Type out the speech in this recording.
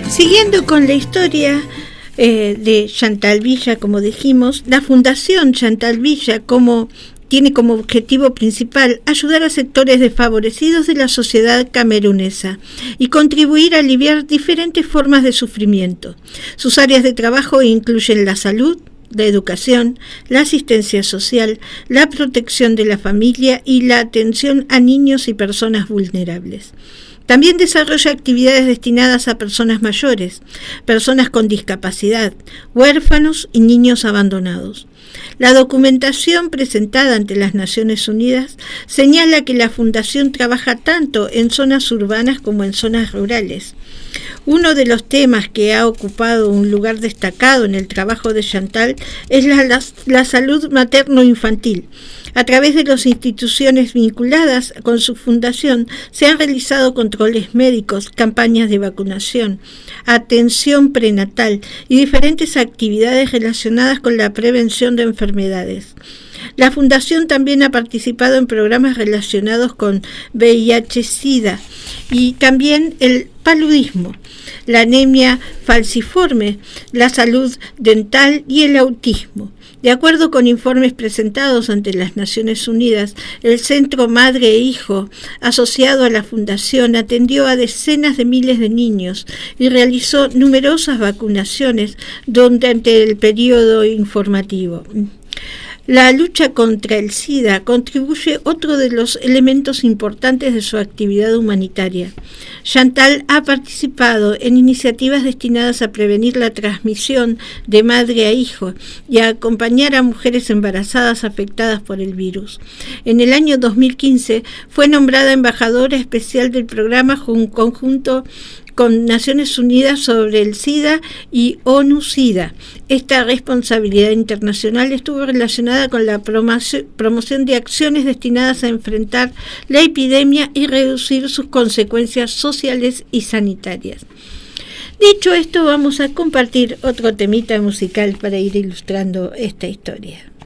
Siguiendo con la historia de Chantal Villa, como dijimos, la Fundación Chantal Villa tiene como objetivo principal ayudar a sectores desfavorecidos de la sociedad camerunesa y contribuir a aliviar diferentes formas de sufrimiento. Sus áreas de trabajo incluyen la salud, la educación, la asistencia social, la protección de la familia y la atención a niños y personas vulnerables. También desarrolla actividades destinadas a personas mayores, personas con discapacidad, huérfanos y niños abandonados. La documentación presentada ante las Naciones Unidas señala que la Fundación trabaja tanto en zonas urbanas como en zonas rurales. Uno de los temas que ha ocupado un lugar destacado en el trabajo de Chantal es la salud materno-infantil. A través de las instituciones vinculadas con su fundación se han realizado controles médicos, campañas de vacunación, atención prenatal y diferentes actividades relacionadas con la prevención de enfermedades. La Fundación también ha participado en programas relacionados con VIH-Sida y también el paludismo, la anemia falciforme, la salud dental y el autismo. De acuerdo con informes presentados ante las Naciones Unidas, el Centro Madre e Hijo, asociado a la Fundación, atendió a decenas de miles de niños y realizó numerosas vacunaciones durante el periodo informativo. La lucha contra el SIDA contribuye otro de los elementos importantes de su actividad humanitaria. Chantal ha participado en iniciativas destinadas a prevenir la transmisión de madre a hijo y a acompañar a mujeres embarazadas afectadas por el virus. En el año 2015 fue nombrada embajadora especial del programa conjunto con Naciones Unidas sobre el SIDA y ONU-SIDA. Esta responsabilidad internacional estuvo relacionada con la promoción de acciones destinadas a enfrentar la epidemia y reducir sus consecuencias sociales y sanitarias. Dicho esto, vamos a compartir otro temita musical para ir ilustrando esta historia.